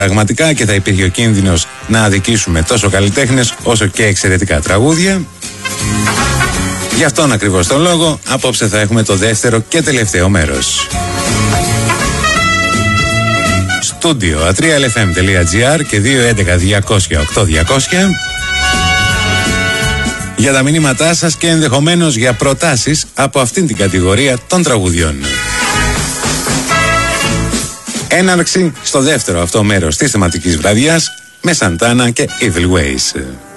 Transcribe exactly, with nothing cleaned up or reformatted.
πραγματικά και θα υπήρχε ο κίνδυνος να αδικήσουμε τόσο καλλιτέχνες όσο και εξαιρετικά τραγούδια. Γι' αυτόν ακριβώς τον λόγο, απόψε θα έχουμε το δεύτερο και τελευταίο μέρος. Στούντιο ατρία ελ εφ εμ τελεία τζι άρ και δύο έντεκα διακόσια οκτώ διακόσια για τα μηνύματά σας και ενδεχομένως για προτάσεις από αυτήν την κατηγορία των τραγουδιών. Έναρξη στο δεύτερο αυτό μέρος της θεματικής βραδιάς με Σαντάνα και Evil Ways.